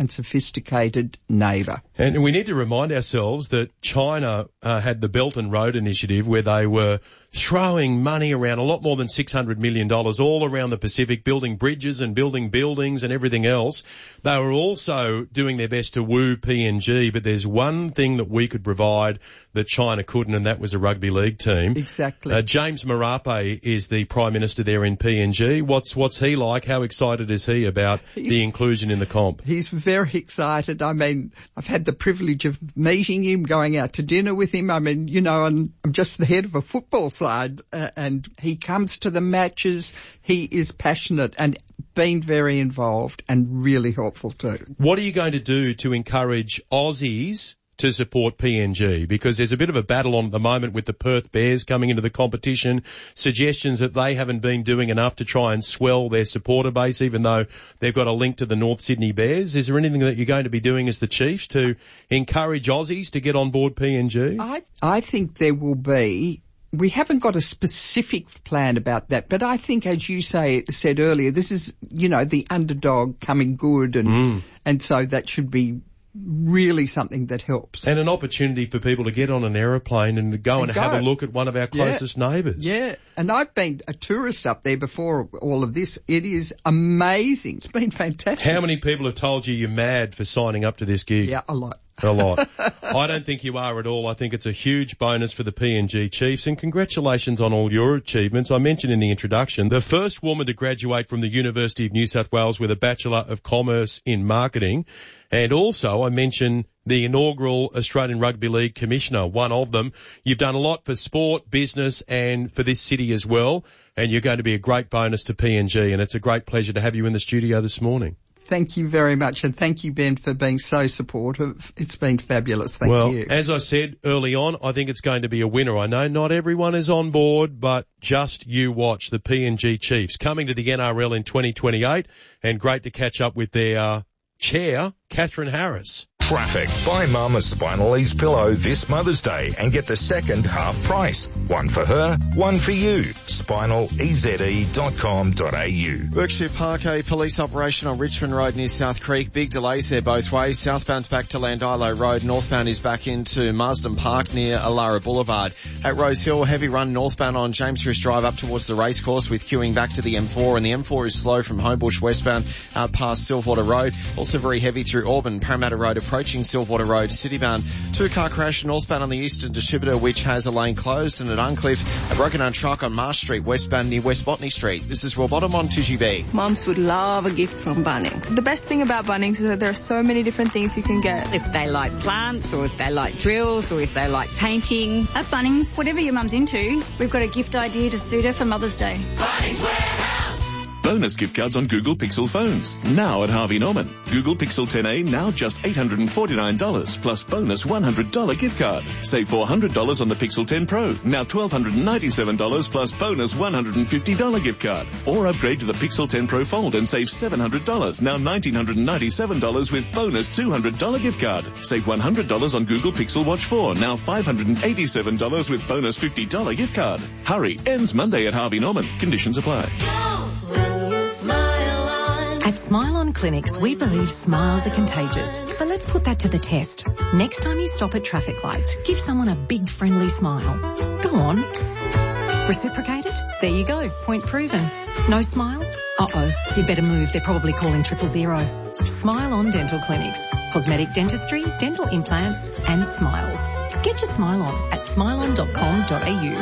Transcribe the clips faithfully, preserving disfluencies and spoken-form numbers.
and sophisticated neighbour. And we need to remind ourselves that China uh, had the Belt and Road Initiative where they were throwing money around, a lot more than six hundred million dollars all around the Pacific, building bridges and building buildings and everything else. They were also doing their best to woo P N G, but there's one thing that we could provide that China couldn't, and that was a rugby league team. Exactly. Uh, James Marape is the Prime Minister there in P N G. What's what's he like? How excited is he about he's, the inclusion in the comp? He's very excited. I mean, I've had the privilege of meeting him, going out to dinner with him. I mean, you know, and I'm just the head of a football side, uh, and he comes to the matches. He is passionate and been very involved and really helpful too. What are you going to do to encourage Aussies to support P N G? Because there's a bit of a battle on at the moment with the Perth Bears coming into the competition, suggestions that they haven't been doing enough to try and swell their supporter base, even though they've got a link to the North Sydney Bears. Is there anything that you're going to be doing as the Chiefs to encourage Aussies to get on board P N G? I, I think there will be. We haven't got a specific plan about that, but I think, as you say, said earlier, this is, you know, the underdog coming good, and mm. and so that should be really something that helps. And an opportunity for people to get on an aeroplane and to go and, and go. have a look at one of our closest yeah. neighbours. Yeah, and I've been a tourist up there before all of this. It is amazing. It's been fantastic. How many people have told you you're mad for signing up to this gig? Yeah, a lot. A lot. I don't think you are at all. I think it's a huge bonus for the P N G Chiefs, and congratulations on all your achievements. I mentioned in the introduction, the first woman to graduate from the University of New South Wales with a Bachelor of Commerce in Marketing. And also I mentioned the inaugural Australian Rugby League Commissioner, one of them. You've done a lot for sport, business and for this city as well. And you're going to be a great bonus to P N G, and it's a great pleasure to have you in the studio this morning. Thank you very much, and thank you, Ben, for being so supportive. It's been fabulous. Thank well, you. Well, as I said early on, I think it's going to be a winner. I know not everyone is on board, but just you watch the P N G Chiefs coming to the N R L in twenty twenty-eight, and great to catch up with their uh, chair, Catherine Harris. Traffic. Buy Mum a Spinal Ease pillow this Mother's Day and get the second half price. One for her, one for you. spinal e z e dot com dot a u. Berkshire Parkway police operation on Richmond Road near South Creek. Big delays there both ways. Southbound's back to Landilo Road. Northbound is back into Marsden Park near Alara Boulevard. At Rose Hill, heavy run northbound on James Roos Drive up towards the racecourse with queuing back to the M four. And the M four is slow from Homebush westbound out past Silverwater Road. Also very heavy through Auburn, Parramatta Road approaching Silverwater Road, citybound. Two-car crash northbound on the Eastern Distributor, which has a lane closed. And at Uncliffe, a broken down truck on Marsh Street, westbound near West Botany Street. This is Will Bottom on two G B. Mums would love a gift from Bunnings. The best thing about Bunnings is that there are so many different things you can get. If they like plants, or if they like drills, or if they like painting. At Bunnings, whatever your mum's into, we've got a gift idea to suit her for Mother's Day. Bunnings Warehouse. Bonus gift cards on Google Pixel phones. Now at Harvey Norman. Google Pixel ten A now just eight hundred forty-nine dollars plus bonus one hundred dollars gift card. Save four hundred dollars on the Pixel ten Pro. Now one thousand two hundred ninety-seven dollars plus bonus one hundred fifty dollars gift card. Or upgrade to the Pixel ten Pro Fold and save seven hundred dollars. Now one thousand nine hundred ninety-seven dollars with bonus two hundred dollars gift card. Save one hundred dollars on Google Pixel Watch four. Now five hundred eighty-seven dollars with bonus fifty dollars gift card. Hurry. Ends Monday at Harvey Norman. Conditions apply. At Smile On Clinics, we believe smiles are contagious. But let's put that to the test. Next time you stop at traffic lights, give someone a big friendly smile. Go on. Reciprocated? There you go. Point proven. No smile? Uh-oh. You'd better move. They're probably calling triple zero. Smile On Dental Clinics. Cosmetic dentistry, dental implants and smiles. Get your smile on at smile on dot com dot a u.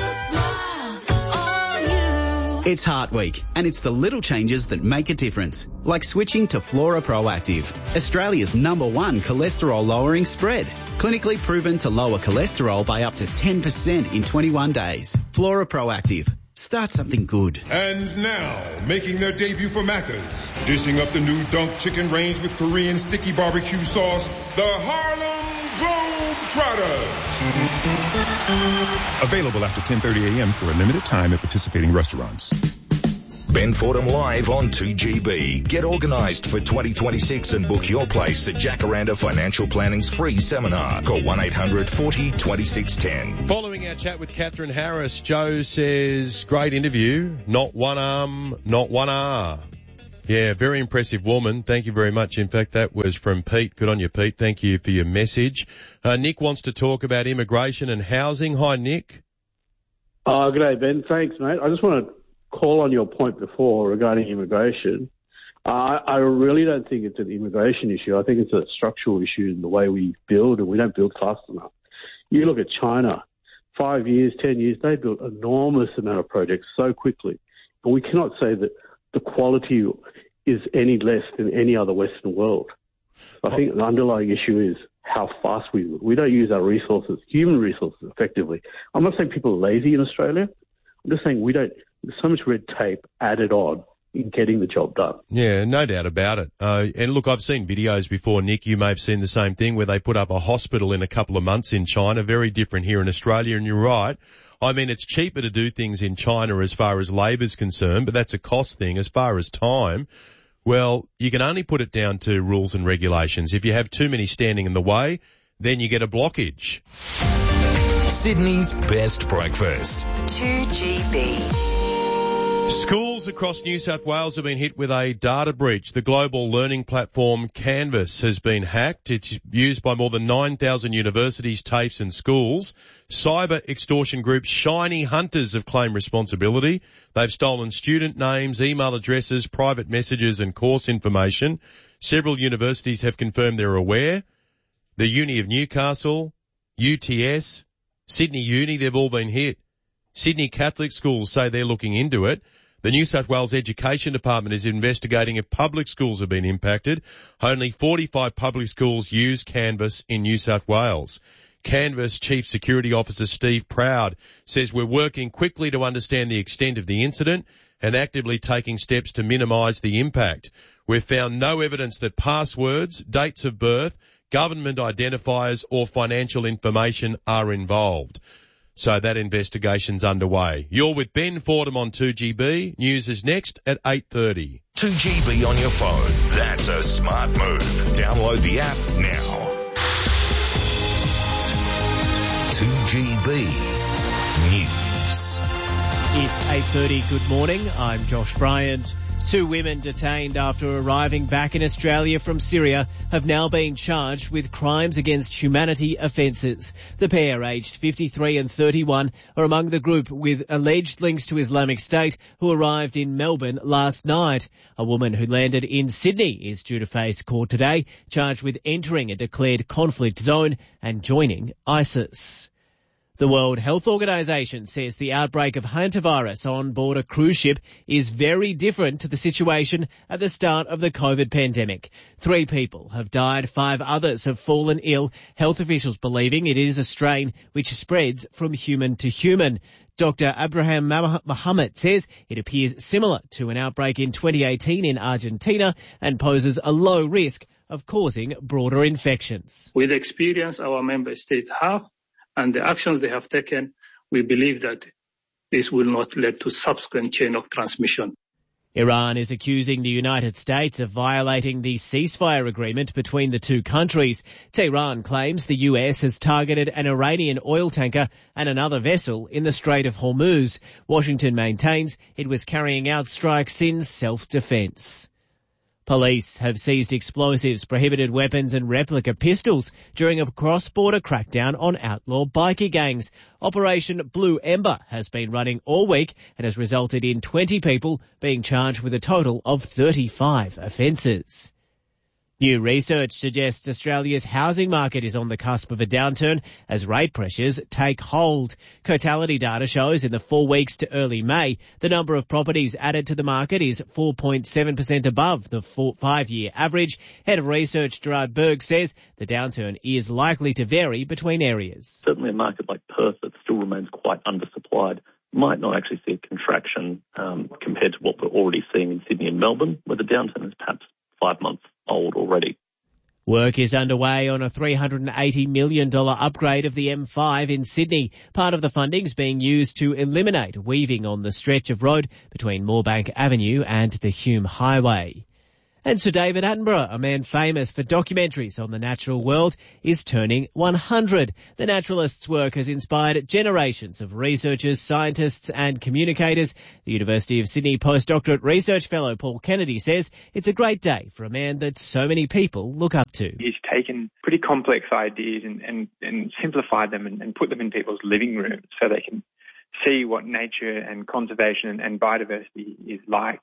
It's Heart Week, and it's the little changes that make a difference, like switching to Flora Proactive, Australia's number one cholesterol-lowering spread. Clinically proven to lower cholesterol by up to ten percent in twenty-one days. Flora Proactive. Start something good. And now, making their debut for Macca's, dishing up the new Dunk Chicken range with Korean sticky barbecue sauce, the Harlem Globetrotters. Available after ten thirty a.m. for a limited time at participating restaurants. Ben Fordham live on two G B. Get organised for twenty twenty-six and book your place at Jacaranda Financial Planning's free seminar. Call one eight hundred forty twenty-six ten. Following our chat with Catherine Harris, Joe says, great interview. Not one arm, not one R. Yeah, very impressive woman. Thank you very much. In fact, that was from Pete. Good on you, Pete. Thank you for your message. Uh, Nick wants to talk about immigration and housing. Hi, Nick. Oh, good day, Ben. Thanks, mate. I just want to call on your point before regarding immigration. Uh, I really don't think it's an immigration issue. I think it's a structural issue in the way we build, and we don't build fast enough. You look at China, five years, ten years, they built an enormous amount of projects so quickly. But we cannot say that the quality is any less than any other Western world. I think the underlying issue is how fast we we don't use our resources, human resources, effectively. I'm not saying people are lazy in Australia. I'm just saying we don't. There's so much red tape added on in getting the job done. Yeah, no doubt about it. Uh, and look, I've seen videos before, Nick. You may have seen the same thing where they put up a hospital in a couple of months in China. Very different here in Australia, and you're right. I mean, it's cheaper to do things in China as far as labour's concerned, but that's a cost thing. As far as time, well, you can only put it down to rules and regulations. If you have too many standing in the way, then you get a blockage. Sydney's best breakfast. two G B. Schools across New South Wales have been hit with a data breach. The global learning platform Canvas has been hacked. It's used by more than nine thousand universities, TAFEs and schools. Cyber extortion group Shiny Hunters have claimed responsibility. They've stolen student names, email addresses, private messages and course information. Several universities have confirmed they're aware. The Uni of Newcastle, U T S, Sydney Uni, they've all been hit. Sydney Catholic schools say they're looking into it. The New South Wales Education Department is investigating if public schools have been impacted. Only forty-five public schools use Canvas in New South Wales. Canvas Chief Security Officer Steve Proud says we're working quickly to understand the extent of the incident and actively taking steps to minimise the impact. We've found no evidence that passwords, dates of birth, government identifiers or financial information are involved. So that investigation's underway. You're with Ben Fordham on two G B. News is next at eight thirty. two G B on your phone. That's a smart move. Download the app now. two G B News. It's eight thirty. Good morning. I'm Josh Bryant. Two women detained after arriving back in Australia from Syria have now been charged with crimes against humanity offences. The pair, aged fifty-three and thirty-one, are among the group with alleged links to Islamic State who arrived in Melbourne last night. A woman who landed in Sydney is due to face court today, charged with entering a declared conflict zone and joining ISIS. The World Health Organization says the outbreak of hantavirus on board a cruise ship is very different to the situation at the start of the COVID pandemic. Three people have died, five others have fallen ill, health officials believing it is a strain which spreads from human to human. Doctor Abraham Mohammed says it appears similar to an outbreak in twenty eighteen in Argentina and poses a low risk of causing broader infections. With experience our member states have, and the actions they have taken, we believe that this will not lead to subsequent chain of transmission. Iran is accusing the United States of violating the ceasefire agreement between the two countries. Tehran claims the U S has targeted an Iranian oil tanker and another vessel in the Strait of Hormuz. Washington maintains it was carrying out strikes in self-defense. Police have seized explosives, prohibited weapons and replica pistols during a cross-border crackdown on outlaw bikie gangs. Operation Blue Ember has been running all week and has resulted in twenty people being charged with a total of thirty-five offences. New research suggests Australia's housing market is on the cusp of a downturn as rate pressures take hold. Cotality data shows in the four weeks to early May, the number of properties added to the market is four point seven percent above the four, five-year average. Head of Research Gerard Berg says the downturn is likely to vary between areas. Certainly a market like Perth that still remains quite undersupplied might not actually see a contraction um, compared to what we're already seeing in Sydney and Melbourne, where the downturn is perhaps five months old already. Work is underway on a three hundred eighty million dollars upgrade of the M five in Sydney. Part of the funding is being used to eliminate weaving on the stretch of road between Moorebank Avenue and the Hume Highway. And Sir David Attenborough, a man famous for documentaries on the natural world, is turning one hundred. The naturalist's work has inspired generations of researchers, scientists and communicators. The University of Sydney postdoctorate research fellow Paul Kennedy says it's a great day for a man that so many people look up to. He's taken pretty complex ideas and, and, and simplified them and, and put them in people's living rooms so they can see what nature and conservation and biodiversity is like.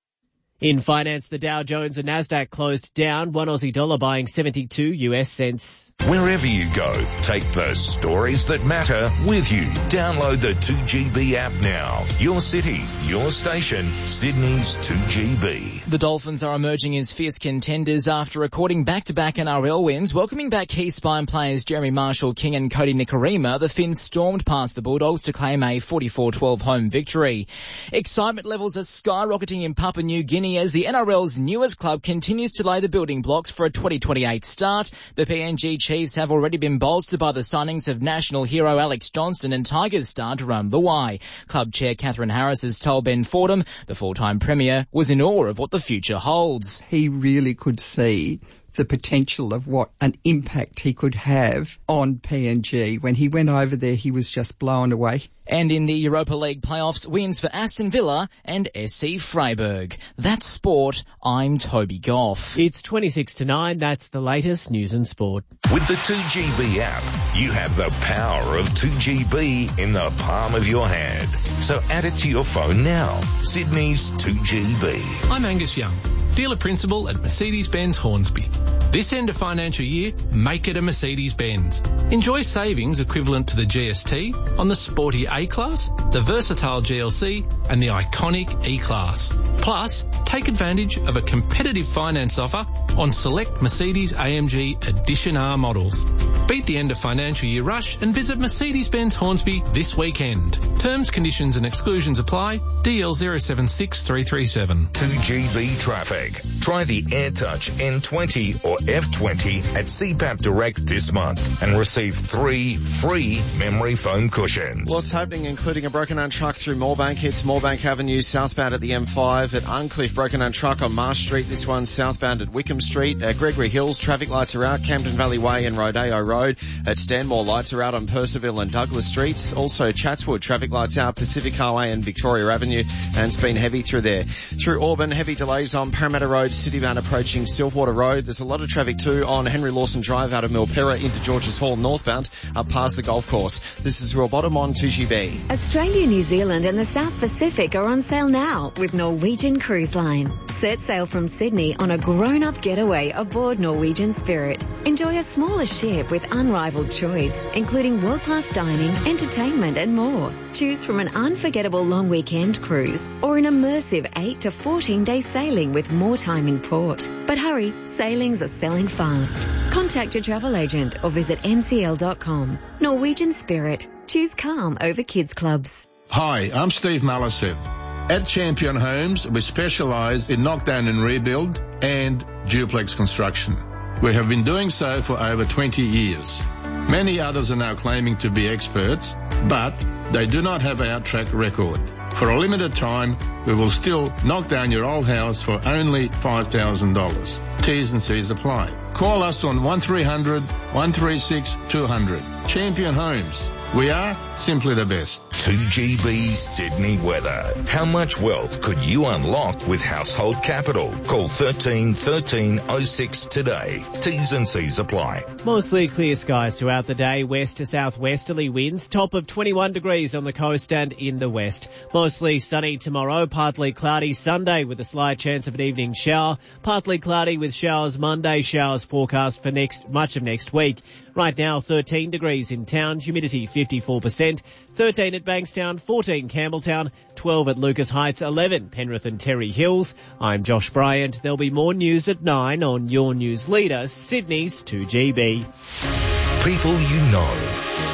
In finance, the Dow Jones and Nasdaq closed down, one Aussie dollar buying seventy-two U S cents. Wherever you go, take the stories that matter with you. Download the two G B app now. Your city, your station, Sydney's two G B. The Dolphins are emerging as fierce contenders after recording back-to-back N R L wins. Welcoming back key spine players Jeremy Marshall-King and Cody Nikorima, the Finns stormed past the Bulldogs to claim a forty-four twelve home victory. Excitement levels are skyrocketing in Papua New Guinea as the N R L's newest club continues to lay the building blocks for a twenty twenty-eight start. The P N G Chiefs have already been bolstered by the signings of national hero Alex Johnston and Tigers star Jerome Luai. Club chair Catherine Harris has told Ben Fordham the full-time premier was in awe of what the future holds. He really could see the potential of what an impact he could have on P N G. When he went over there, he was just blown away. And in the Europa League playoffs, wins for Aston Villa and S C Freiburg. That's sport. I'm Toby Goff. It's twenty-six to nine. That's the latest news and sport. With the two G B app, you have the power of two G B in the palm of your hand. So add it to your phone now. Sydney's two G B. I'm Angus Young, dealer principal at Mercedes-Benz Hornsby. This end of financial year, make it a Mercedes-Benz. Enjoy savings equivalent to the G S T on the sporty A-Class, the versatile G L C and the iconic E-Class. Plus, take advantage of a competitive finance offer on select Mercedes A M G Edition R models. Beat the end of financial year rush and visit Mercedes-Benz Hornsby this weekend. Terms, conditions and exclusions apply. D L zero seven six three three seven. two G B traffic. Try the AirTouch N twenty or F twenty at C PAP Direct this month and receive three free memory foam cushions. What's happening, including a broken-down truck through Moorebank. It's Moorebank Avenue southbound at the M five. At Uncliffe, broken-down truck on Marsh Street. This one southbound at Wickham Street. At Gregory Hills, traffic lights are out. Camden Valley Way and Rodeo Road. At Stanmore, lights are out on Percival and Douglas Streets. Also Chatswood, traffic lights out. Pacific Highway and Victoria Avenue. And it's been heavy through there. Through Auburn, heavy delays on Parramatta Road, Citybound approaching Stillwater Road. There's a lot of traffic too on Henry Lawson Drive out of Milpera into Georges Hall northbound up past the golf course. This is Real Bottom on two G B. Australia, New Zealand and the South Pacific are on sale now with Norwegian Cruise Line. Set sail from Sydney on a grown-up getaway aboard Norwegian Spirit. Enjoy a smaller ship with unrivaled choice, including world-class dining, entertainment and more. Choose from an unforgettable long weekend cruise or an immersive eight to fourteen day sailing with more time in port. But hurry, sailings are selling fast. Contact your travel agent or visit N C L dot com. Norwegian Spirit. Choose calm over kids clubs. Hi, I'm Steve Malisev. At Champion Homes, we specialise in knockdown and rebuild and duplex construction. We have been doing so for over twenty years. Many others are now claiming to be experts, but they do not have our track record. For a limited time, we will still knock down your old house for only five thousand dollars. T's and C's apply. Call us on one three hundred, one three six, two hundred. Champion Homes. We are simply the best. two G B Sydney weather. How much wealth could you unlock with Household Capital? Call thirteen thirteen oh six today. T's and C's apply. Mostly clear skies throughout the day. West to southwesterly winds. Top of twenty-one degrees on the coast and in the west. Mostly sunny tomorrow. Partly cloudy Sunday with a slight chance of an evening shower. Partly cloudy with showers Monday. Showers forecast for next much of next week. Right now, thirteen degrees in town, humidity fifty-four percent, thirteen at Bankstown, fourteen Campbelltown, twelve at Lucas Heights, eleven Penrith and Terry Hills. I'm Josh Bryant. There'll be more news at nine on your news leader, Sydney's two G B. People you know. Opinion.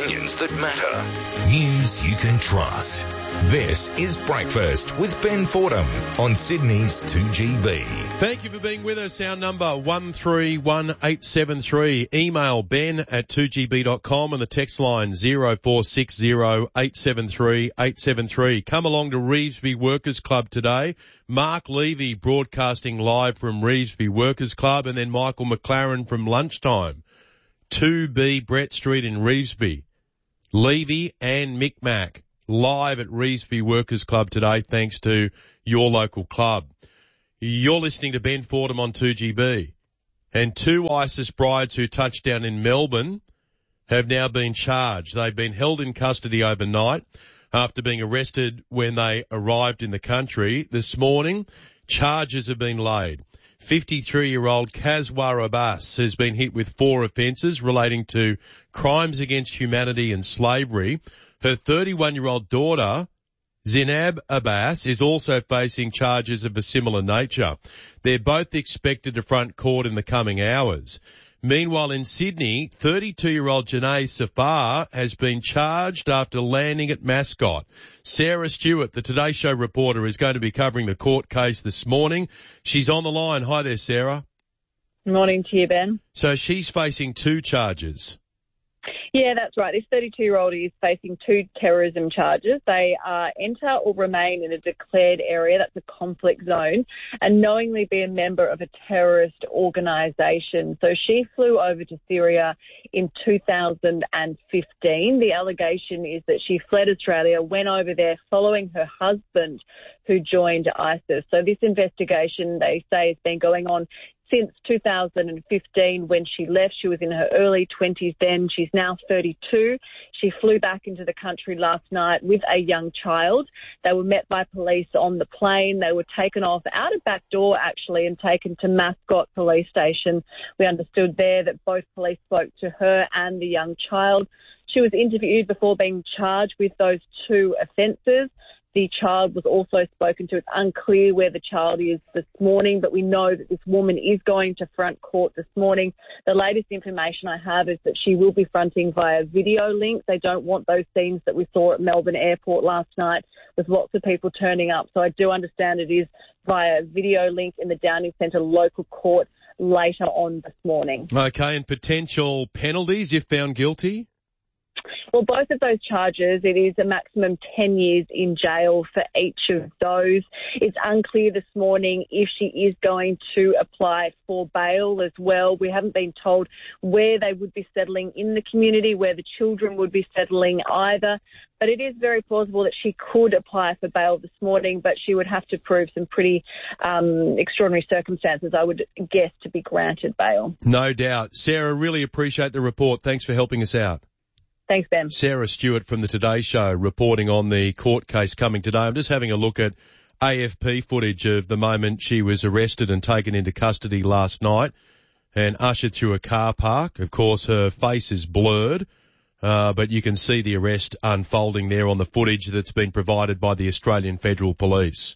opinions that matter. News you can trust. This is Breakfast with Ben Fordham on Sydney's two G B. Thank you for being with us. Our number one three one eight seven three. Email ben at two g b dot com and the text line zero four six zero eight seven three eight seven three. Come along to Revesby Workers Club today. Mark Levy broadcasting live from Revesby Workers Club, and then Michael McLaren from lunchtime. two B Brett Street in Revesby. Levy and Micmac live at Revesby Workers Club today, thanks to your local club. You're listening to Ben Fordham on two G B. And two ISIS brides who touched down in Melbourne have now been charged. They've been held in custody overnight after being arrested when they arrived in the country. This morning, charges have been laid. fifty-three-year-old Kazwar Abbas has been hit with four offences relating to crimes against humanity and slavery. Her thirty-one-year-old daughter, Zinab Abbas, is also facing charges of a similar nature. They're both expected to front court in the coming hours. Meanwhile, in Sydney, thirty-two-year-old Janae Safar has been charged after landing at Mascot. Sarah Stewart, the Today Show reporter, is going to be covering the court case this morning. She's on the line. Hi there, Sarah. Morning to you, Ben. So she's facing two charges. Yeah, that's right. This thirty-two-year-old is facing two terrorism charges. They are enter or remain in a declared area, that's a conflict zone, and knowingly be a member of a terrorist organisation. So she flew over to Syria in two thousand fifteen. The allegation is that she fled Australia, went over there following her husband who joined ISIS. So this investigation, they say, has been going on since two thousand fifteen when she left. She was in her early twenties then. She's now thirty-two. She flew back into the country last night with a young child. They were met by police on the plane. They were taken off out a back door, actually, and taken to Mascot Police Station. We understood there that both police spoke to her and the young child. She was interviewed before being charged with those two offences. The child was also spoken to. It's unclear where the child is this morning, but we know that this woman is going to front court this morning. The latest information I have is that she will be fronting via video link. They don't want those scenes that we saw at Melbourne Airport last night with lots of people turning up. So I do understand it is via video link in the Downing Centre local court later on this morning. Okay, and potential penalties if found guilty? Well, both of those charges, it is a maximum ten years in jail for each of those. It's unclear this morning if she is going to apply for bail as well. We haven't been told where they would be settling in the community, where the children would be settling either. But it is very plausible that she could apply for bail this morning, but she would have to prove some pretty um, extraordinary circumstances, I would guess, to be granted bail. No doubt. Sarah, really appreciate the report. Thanks for helping us out. Thanks, Ben. Sarah Stewart from the Today Show reporting on the court case coming today. I'm just having a look at A F P footage of the moment she was arrested and taken into custody last night and ushered through a car park. Of course, her face is blurred, uh, but you can see the arrest unfolding there on the footage that's been provided by the Australian Federal Police.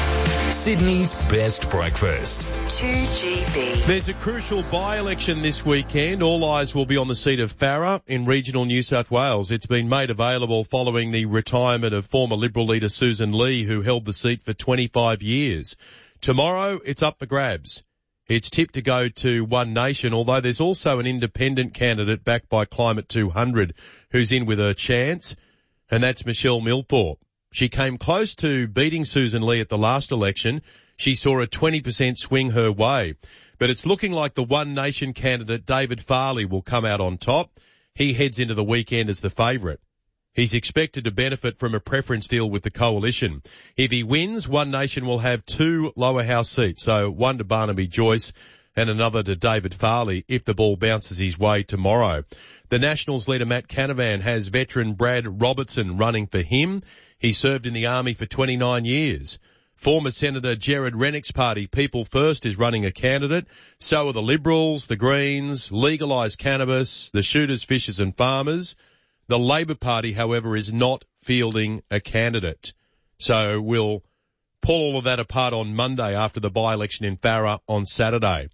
Sydney's best breakfast. two G B. There's a crucial by-election this weekend. All eyes will be on the seat of Farrer in regional New South Wales. It's been made available following the retirement of former Liberal leader Susan Lee, who held the seat for twenty-five years. Tomorrow, it's up for grabs. It's tipped to go to One Nation, although there's also an independent candidate backed by Climate two hundred who's in with a chance, and that's Michelle Milthorpe. She came close to beating Susan Lee at the last election. She saw a twenty percent swing her way. But it's looking like the One Nation candidate, David Farley, will come out on top. He heads into the weekend as the favourite. He's expected to benefit from a preference deal with the coalition. If he wins, One Nation will have two lower house seats, so one to Barnaby Joyce and another to David Farley if the ball bounces his way tomorrow. The Nationals leader Matt Canavan has veteran Brad Robertson running for him. He served in the Army for twenty-nine years. Former Senator Jared Rennick's party, People First, is running a candidate. So are the Liberals, the Greens, Legalise Cannabis, the Shooters, Fishers and Farmers. The Labor Party, however, is not fielding a candidate. So we'll pull all of that apart on Monday after the by-election in Farrer on Saturday.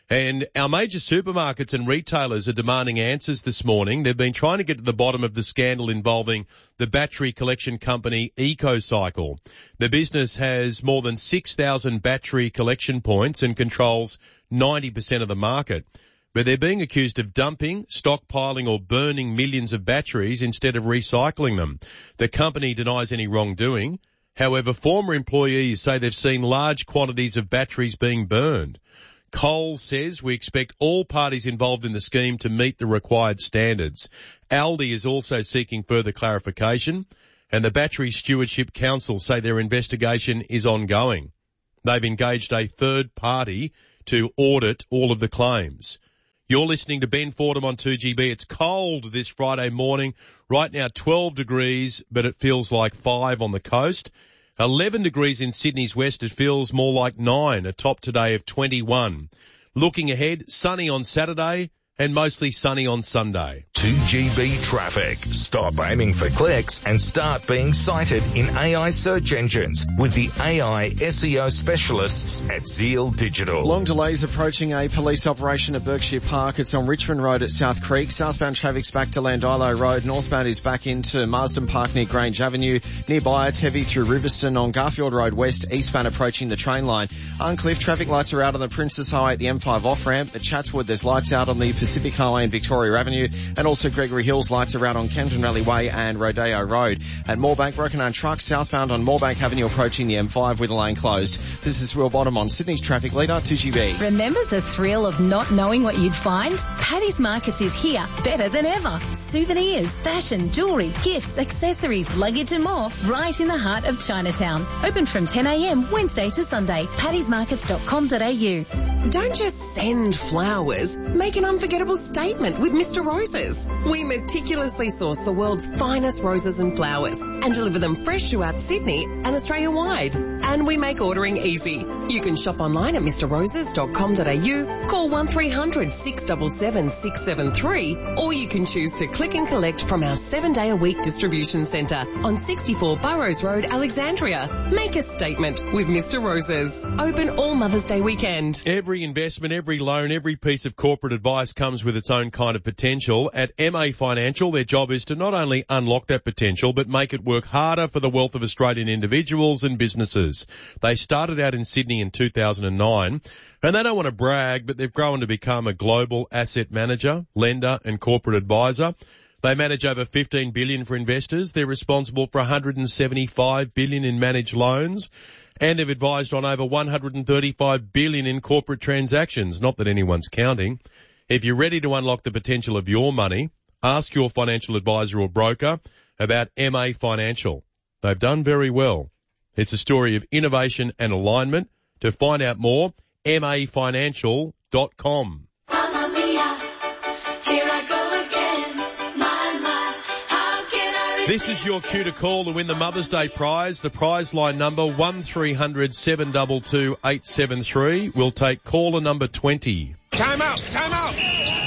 And our major supermarkets and retailers are demanding answers this morning. They've been trying to get to the bottom of the scandal involving the battery collection company EcoCycle. The business has more than six thousand battery collection points and controls ninety percent of the market. But they're being accused of dumping, stockpiling or burning millions of batteries instead of recycling them. The company denies any wrongdoing. However, former employees say they've seen large quantities of batteries being burned. Coles says we expect all parties involved in the scheme to meet the required standards. Aldi is also seeking further clarification, and the Battery Stewardship Council say their investigation is ongoing. They've engaged a third party to audit all of the claims. You're listening to Ben Fordham on two G B. It's cold this Friday morning. Right now twelve degrees, but it feels like five on the coast. eleven degrees in Sydney's west. It feels more like nine. A top today of twenty-one. Looking ahead, sunny on Saturday and mostly sunny on Sunday. two G B traffic. Stop aiming for clicks and start being cited in A I search engines with the A I S E O specialists at Zeal Digital. Long delays approaching a police operation at Berkshire Park. It's on Richmond Road at South Creek. Southbound traffic's back to Landilo Road. Northbound is back into Marsden Park near Grange Avenue. Nearby it's heavy through Riverston on Garfield Road West. Eastbound approaching the train line. Uncliffe traffic lights are out on the Princess Highway at the M five off-ramp. At Chatswood there's lights out on the Pacific Highway and Victoria Avenue, and also Gregory Hills lights are out on Camden Valley Way and Rodeo Road. At Moorebank, broken down truck southbound on Moorebank Avenue approaching the M five with a lane closed. This is Will Bottom on Sydney's traffic leader, two G B. Remember the thrill of not knowing what you'd find? Paddy's Markets is here, better than ever. Souvenirs, fashion, jewellery, gifts, accessories, luggage and more, right in the heart of Chinatown. Open from ten a m Wednesday to Sunday. paddys markets dot com dot a u. Don't just send flowers. Make an unforgettable statement with Mister Roses. We meticulously source the world's finest roses and flowers and deliver them fresh throughout Sydney and Australia-wide. And we make ordering easy. You can shop online at mr roses dot com dot a u, call one three hundred six seven seven six seven three, or you can choose to click and collect from our seven-day-a-week distribution centre on sixty-four Burrows Road, Alexandria. Make a statement with Mister Roses. Open all Mother's Day weekend. Every investment, every loan, every piece of corporate advice comes with its own kind of potential. At M A Financial, their job is to not only unlock that potential, but make it work harder for the wealth of Australian individuals and businesses. They started out in Sydney in two thousand nine, and they don't want to brag, but they've grown to become a global asset manager, lender and corporate advisor. They manage over fifteen billion dollars for investors. They're responsible for one hundred seventy-five billion dollars in managed loans, and they've advised on over one hundred thirty-five billion dollars in corporate transactions. Not that anyone's counting. If you're ready to unlock the potential of your money, ask your financial advisor or broker about M A Financial. They've done very well. It's a story of innovation and alignment. To find out more, m a financial dot com. Mamma mia, here I go again. My, my, how can I This is your cue to call to win the Mother's Day prize. The prize line number one three hundred seven two two eight seven three. We'll take caller number twenty. Time out! Time out!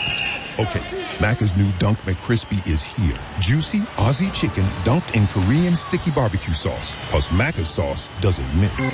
Okay, Macca's new Dunk McCrispy is here. Juicy Aussie chicken dunked in Korean sticky barbecue sauce. Cause Macca's sauce doesn't miss.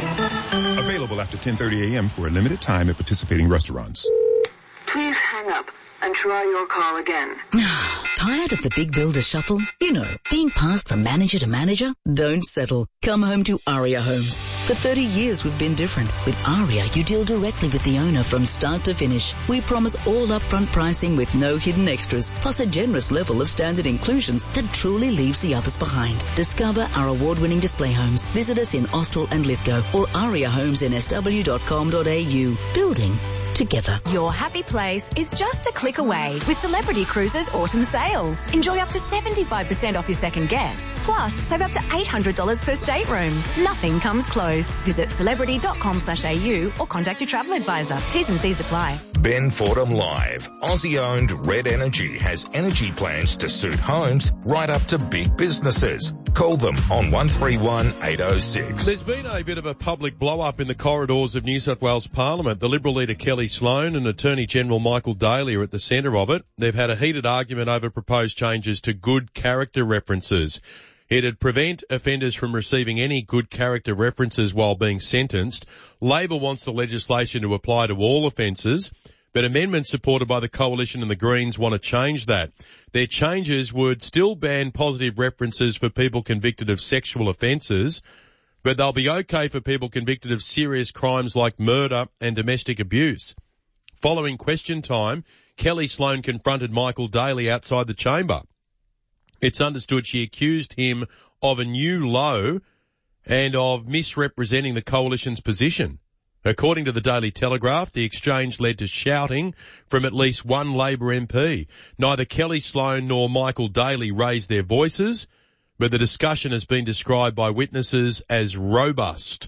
Available after ten thirty a m for a limited time at participating restaurants. Please hang up and try your call again. Tired of the big builder shuffle? You know, being passed from manager to manager? Don't settle. Come home to Aria Homes. For thirty years we've been different. With Aria, you deal directly with the owner from start to finish. We promise all upfront pricing with no hidden extras, plus a generous level of standard inclusions that truly leaves the others behind. Discover our award-winning display homes. Visit us in Austral and Lithgow or aria homes n s w dot com dot a u. Building together. Your happy place is just a click away with Celebrity Cruises Autumn Sale. Enjoy up to seventy-five percent off your second guest. Plus, save up to eight hundred dollars per stateroom. Nothing comes close. Visit celebrity dot com slash a u or contact your travel advisor. T's and C's apply. Ben Fordham Live. Aussie-owned Red Energy has energy plans to suit homes right up to big businesses. Call them on one three one eight oh six. There's been a bit of a public blow-up in the corridors of New South Wales Parliament. The Liberal leader Kelly Sloan and Attorney General Michael Daly are at the centre of it. They've had a heated argument over proposed changes to good character references. It'd prevent offenders from receiving any good character references while being sentenced. Labor wants the legislation to apply to all offences, but amendments supported by the Coalition and the Greens want to change that. Their changes would still ban positive references for people convicted of sexual offences, but they'll be okay for people convicted of serious crimes like murder and domestic abuse. Following question time, Kelly Sloan confronted Michael Daly outside the chamber. It's understood she accused him of a new low and of misrepresenting the Coalition's position. According to the Daily Telegraph, the exchange led to shouting from at least one Labor M P. Neither Kelly Sloan nor Michael Daly raised their voices, but the discussion has been described by witnesses as robust.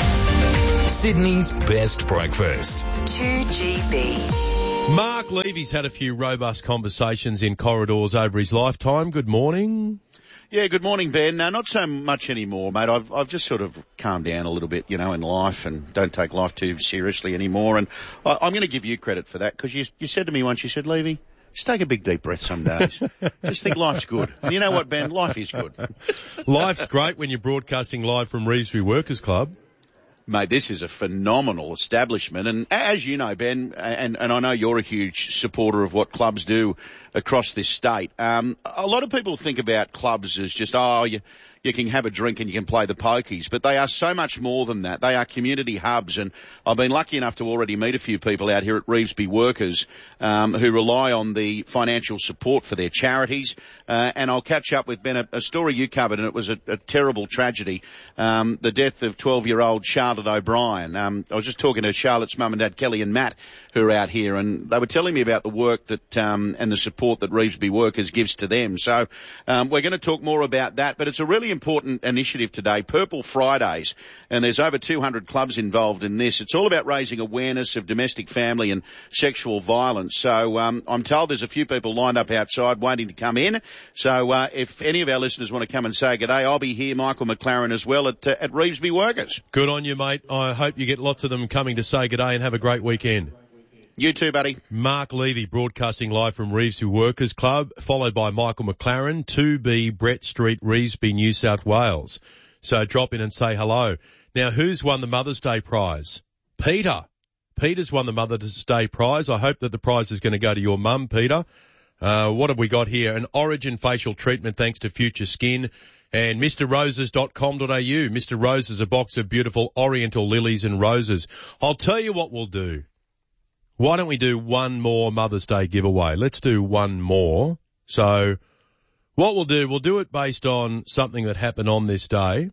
Sydney's best breakfast. two G B. Mark Levy's had a few robust conversations in corridors over his lifetime. Good morning. Yeah, good morning, Ben. No, not so much anymore, mate. I've I've just sort of calmed down a little bit, you know, in life and don't take life too seriously anymore. And I, I'm going to give you credit for that because you, you said to me once, you said, Levy, just take a big deep breath some days. Just think life's good. And you know what, Ben? Life is good. Life's great when you're broadcasting live from Revesby Workers Club. Mate, this is a phenomenal establishment. And as you know, Ben, and, and I know you're a huge supporter of what clubs do across this state, um, a lot of people think about clubs as just, oh, you, you can have a drink and you can play the pokies, but they are so much more than that. They are community hubs, and I've been lucky enough to already meet a few people out here at Revesby Workers um, who rely on the financial support for their charities. Uh, and I'll catch up with Ben, a, a story you covered, and it was a, a terrible tragedy, um, the death of twelve-year-old Charlotte O'Brien. Um, I was just talking to Charlotte's mum and dad, Kelly and Matt, who are out here, and they were telling me about the work that um, and the support that Revesby Workers gives to them. So um, we're going to talk more about that, but it's a really important initiative today, Purple Fridays, and there's over two hundred clubs involved in this. It's all about raising awareness of domestic, family and sexual violence. So um, I'm told there's a few people lined up outside waiting to come in. So uh, if any of our listeners want to come and say good day, I'll be here, Michael McLaren as well, at, uh, at Revesby Workers. Good on you, mate. I hope you get lots of them coming to say good day and have a great weekend. You too, buddy. Mark Levy broadcasting live from Revesby Workers Club, followed by Michael McLaren, two B Brett Street, Revesby, New South Wales. So drop in and say hello. Now, who's won the Mother's Day prize? Peter. Peter's won the Mother's Day prize. I hope that the prize is going to go to your mum, Peter. Uh, what have we got here? An Origin facial treatment thanks to Future Skin. And Mr Roses dot com dot a u. Mister Roses, a box of beautiful oriental lilies and roses. I'll tell you what we'll do. Why don't we do one more Mother's Day giveaway? Let's do one more. So what we'll do, we'll do it based on something that happened on this day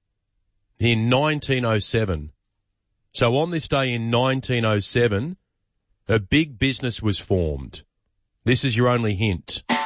in nineteen oh seven. So on this day in nineteen oh seven, a big business was formed. This is your only hint.